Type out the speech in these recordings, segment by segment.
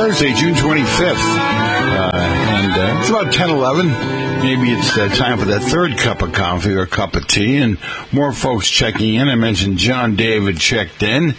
Thursday, June 25th. And it's about 10:11. Maybe it's time for that third cup of coffee or cup of tea, and more folks checking in. I mentioned John David checked in.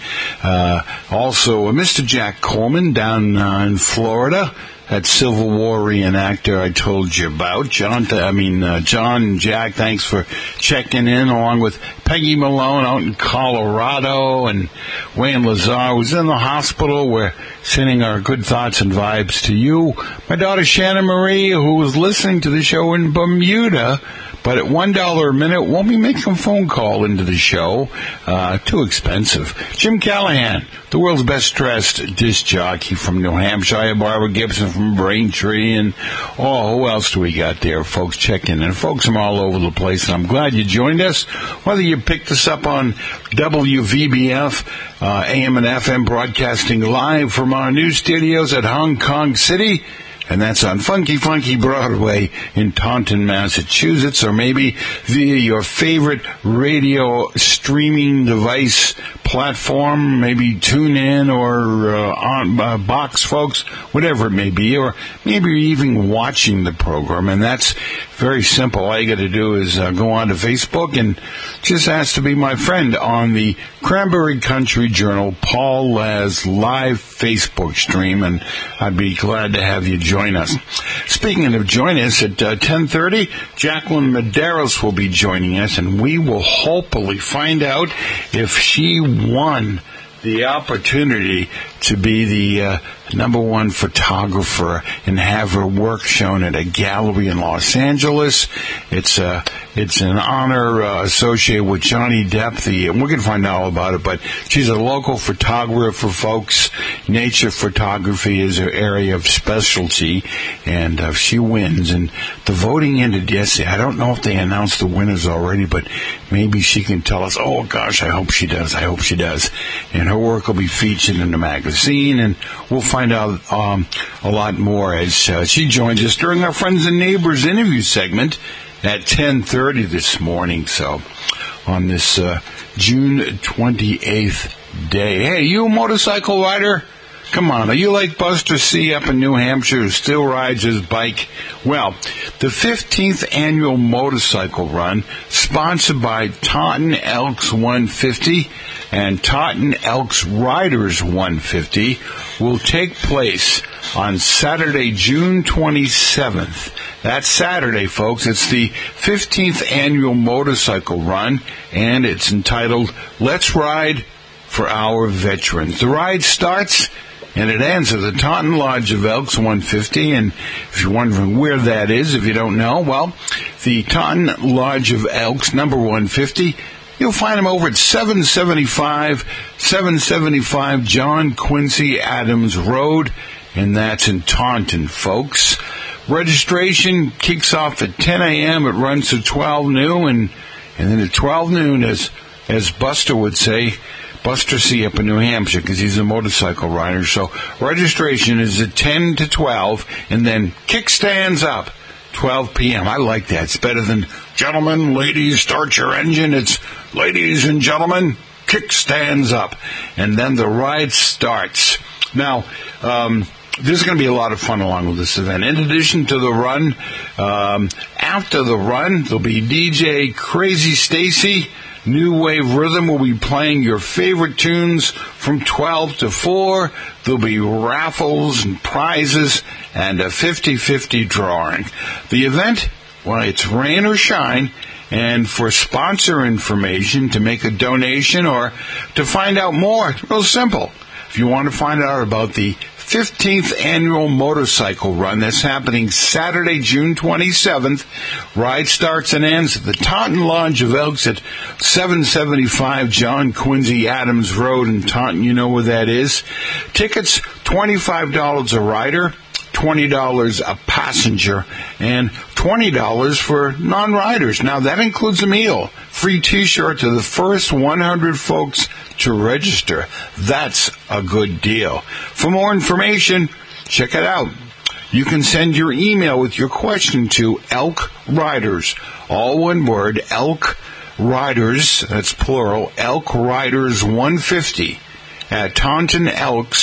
Also, Mr. Jack Coleman down in Florida. That Civil War reenactor I told you about. John and Jack, thanks for checking in, along with Peggy Malone out in Colorado, and Wayne Lazar, who's in the hospital. We're sending our good thoughts and vibes to you. My daughter Shannon Marie, who was listening to the show in Bermuda, but at $1 a minute, won't be making a phone call into the show. Too expensive. Jim Callahan, the world's best dressed disc jockey from New Hampshire. Barbara Gibson from Braintree. And, who else do we got there? Folks checking in. Folks from all over the place. And I'm glad you joined us. Whether you picked us up on WVBF, AM and FM, broadcasting live from our new studios at Hong Kong City. And that's on Funky Broadway in Taunton, Massachusetts, or maybe via your favorite radio streaming device platform, maybe TuneIn or on Box, folks, whatever it may be, or maybe you're even watching the program. And that's very simple. All you got to do is go on to Facebook and just ask to be my friend on the Cranberry Country Journal Paul Laz live Facebook stream, and I'd be glad to have you join us. Speaking of join us, at 10:30, Jacqueline Medeiros will be joining us, and we will hopefully find out if she won the opportunity to be the number one photographer and have her work shown at a gallery in Los Angeles. It's an honor associated with Johnny Depp. We're going to find out all about it, but she's a local photographer, folks. Nature photography is her area of specialty, and she wins. And the voting ended yesterday. I don't know if they announced the winners already, but maybe she can tell us. Oh, gosh, I hope she does. And her work will be featured in the magazine, and we'll find out a lot more as she joins us during our Friends and Neighbors interview segment at 10:30 this morning. So on this June 28th day. Hey, you a motorcycle rider? Come on, are you like Buster C. up in New Hampshire who still rides his bike? Well, the 15th annual motorcycle run, sponsored by Taunton Elks 150 and Taunton Elks Riders 150, will take place on Saturday, June 27th. That's Saturday, folks. It's the 15th annual motorcycle run, and it's entitled Let's Ride for Our Veterans. The ride starts and it ends at the Taunton Lodge of Elks 150, and if you're wondering where that is, if you don't know, well, the Taunton Lodge of Elks, number 150, you'll find them over at 775 John Quincy Adams Road, and that's in Taunton, folks. Registration kicks off at 10 a.m., it runs to 12 noon, and then at 12 noon, as Buster would say, Buster C. up in New Hampshire, because he's a motorcycle rider. So registration is at 10 to 12, and then kickstands up 12 p.m. I like that. It's better than, gentlemen, ladies, start your engine. It's, ladies and gentlemen, kickstands up. And then the ride starts. Now, there's going to be a lot of fun along with this event. In addition to the run, after the run, there'll be DJ Crazy Stacy. New Wave Rhythm will be playing your favorite tunes from 12 to 4. There'll be raffles and prizes and a 50-50 drawing. The event, well, it's rain or shine. And for sponsor information, to make a donation or to find out more, it's real simple. If you want to find out about the 15th annual motorcycle run that's happening Saturday, June 27th. Ride starts and ends at the Taunton Lodge of Elks at 775 John Quincy Adams Road in Taunton. You know where that is. Tickets, $25 a rider, $20 a passenger, and $20 for non-riders. Now, that includes a meal. Free T-shirt to the first 100 folks to register. That's a good deal. For more information, check it out. You can send your email with your question to Elk Riders, all one word, Elk Riders, that's plural, Elk Riders 150 at TauntonElks.com.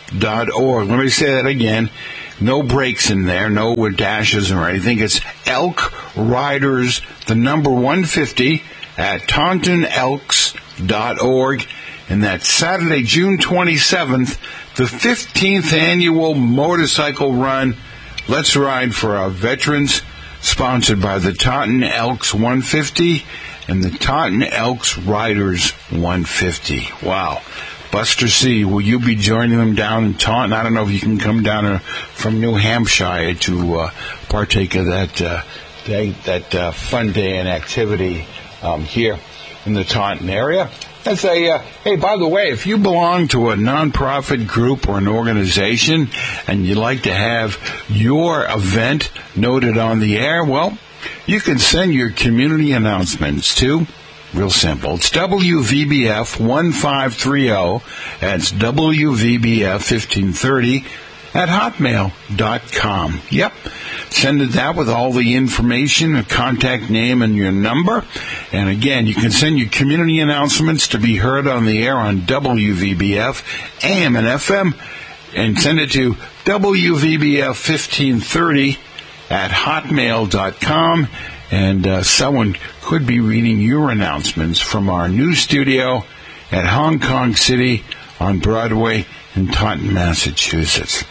elkriders.org. Let me say that again. No breaks in there, no dashes or anything. It's Elk Riders, the number 150 at TauntonElks.org. And that's Saturday, June 27th, the 15th annual motorcycle run. Let's Ride for Our Veterans, sponsored by the Taunton Elks 150 and the Taunton Elks Riders 150. Wow. Buster C., will you be joining them down in Taunton? I don't know if you can come down from New Hampshire to partake of that fun day and activity here in the Taunton area. Hey, by the way, if you belong to a nonprofit group or an organization and you'd like to have your event noted on the air, well, you can send your community announcements to, real simple, it's WVBF 1530, that's WVBF 1530 at hotmail.com. Yep. Send it that with all the information, a contact name, and your number. And again, you can send your community announcements to be heard on the air on WVBF, AM and FM, and send it to WVBF 1530 at hotmail.com. And someone could be reading your announcements from our new studio at Hong Kong City on Broadway in Taunton, Massachusetts.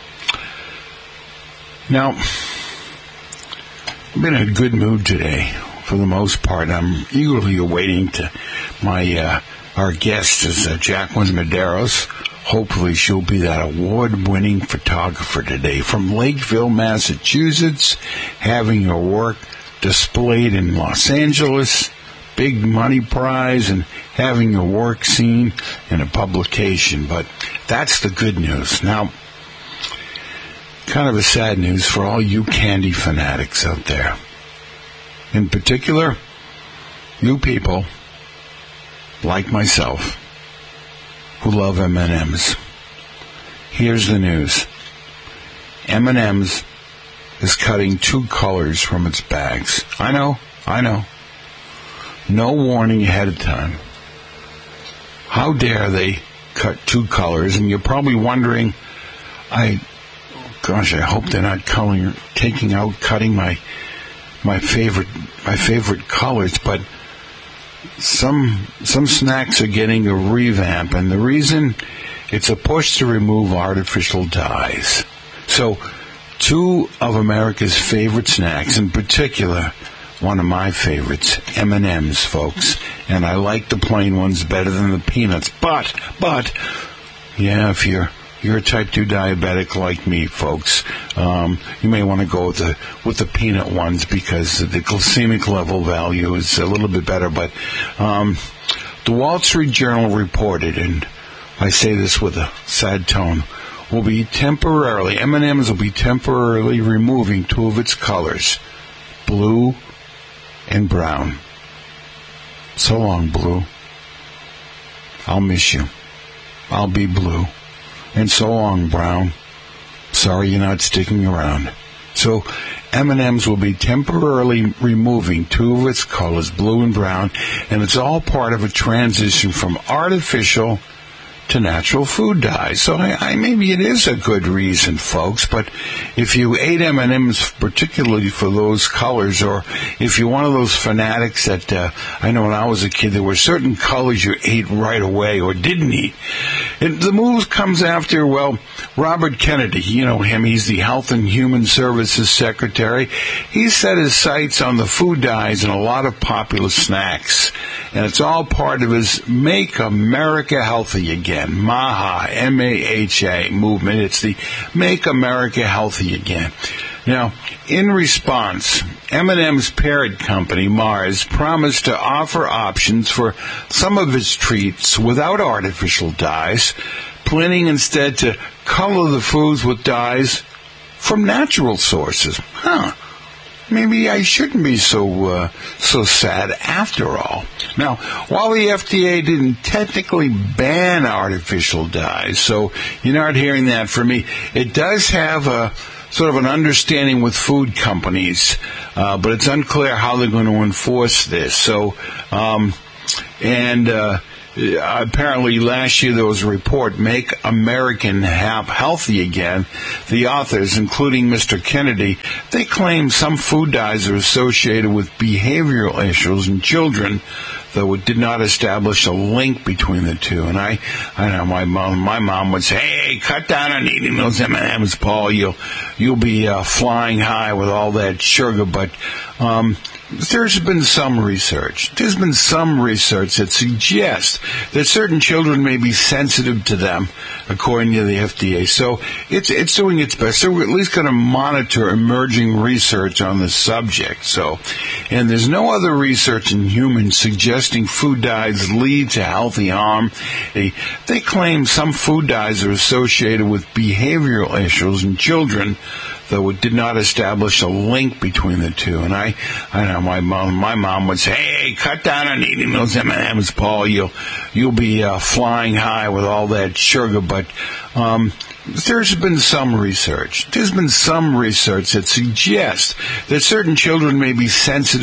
Now, I've been in a good mood today, for the most part. I'm eagerly awaiting our guest is Jacqueline Medeiros. Hopefully she'll be that award-winning photographer today from Lakeville, Massachusetts, having her work displayed in Los Angeles, big money prize, and having her work seen in a publication. But that's the good news. Now, kind of a sad news for all you candy fanatics out there. In particular, you people, like myself, who love M&Ms. Here's the news. M&Ms is cutting 2 colors from its bags. I know. No warning ahead of time. How dare they cut 2 colors? And you're probably wondering, I hope they're not cutting my favorite colors, but some snacks are getting a revamp, and the reason, it's a push to remove artificial dyes. So 2 of America's favorite snacks, in particular, one of my favorites, M&Ms, folks, and I like the plain ones better than the peanuts. But yeah, if you're a type 2 diabetic like me, folks, you may want to go with the peanut ones because the glycemic level value is a little bit better. But the Wall Street Journal reported, and I say this with a sad tone, M&Ms will be temporarily removing 2 of its colors, blue and brown. So long, blue. I'll miss you. I'll be blue. And so long, brown. Sorry you're not sticking around. So M&Ms will be temporarily removing 2 of its colors, blue and brown, and it's all part of a transition from artificial to natural food dyes. So maybe it is a good reason, folks, but if you ate M&Ms particularly for those colors, or if you're one of those fanatics that, I know when I was a kid, there were certain colors you ate right away or didn't eat. And the move comes after, Robert Kennedy, you know him, he's the Health and Human Services Secretary. He set his sights on the food dyes in a lot of popular snacks, and it's all part of his Make America Healthy Again, MAHA, M-A-H-A movement. It's the Make America Healthy Again. Now, in response, M&M's parent company, Mars, promised to offer options for some of its treats without artificial dyes, planning instead to color the foods with dyes from natural sources. Maybe I shouldn't be so sad after all. Now, while the FDA didn't technically ban artificial dyes, so you're not hearing that from me, it does have a sort of an understanding with food companies, but it's unclear how they're going to enforce this. So, apparently last year there was a report, Make American Healthy Again. The authors, including Mr. Kennedy, they claim some food dyes are associated with behavioral issues in children, though it did not establish a link between the two. And I know my mom would say, "Hey, cut down on eating those M&Ms, Paul. You'll be flying high with all that sugar." But there's been some research. There's been some research that suggests that certain children may be sensitive to them, according to the FDA. So it's doing its best. So we're at least going to monitor emerging research on the subject. So, and there's no other research in humans suggesting food dyes lead to healthy harm. They claim some food dyes are associated with behavioral issues in children, though it did not establish a link between the two. And I know my mom would say, "Hey, cut down on eating those M&Ms, Paul. You'll be flying high with all that sugar." But there's been some research. There's been some research that suggests that certain children may be sensitive